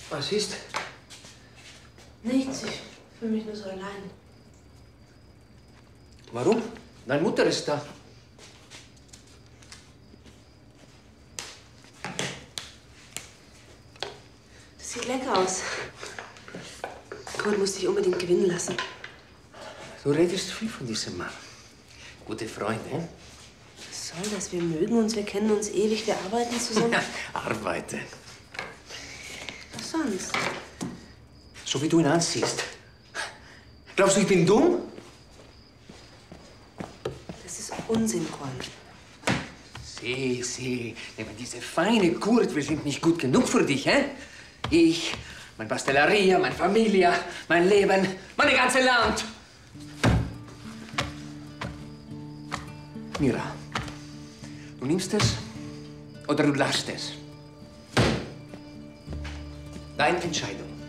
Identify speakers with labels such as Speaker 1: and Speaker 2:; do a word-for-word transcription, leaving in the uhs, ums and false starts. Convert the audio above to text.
Speaker 1: Was ist?
Speaker 2: Nichts, ich fühle mich nur so allein.
Speaker 1: Warum? Deine Mutter ist da.
Speaker 2: Das sieht lecker aus. Kurt muss dich unbedingt gewinnen lassen.
Speaker 1: Du redest viel von diesem Mann. Gute Freunde.
Speaker 2: Was soll das? Wir mögen uns, wir kennen uns ewig, wir arbeiten zusammen.
Speaker 1: Arbeiten.
Speaker 2: Was sonst?
Speaker 1: So wie du ihn ansiehst. Glaubst du, ich bin dumm?
Speaker 2: Das ist Unsinn, Korn.
Speaker 1: Sieh, sieh, neben diese feine Kurt, wir sind nicht gut genug für dich, hä? Ich, mein Pastelleria, meine Familie, mein Leben, meine ganze Land. Mira, du nimmst es oder du lässt es. Deine Entscheidung.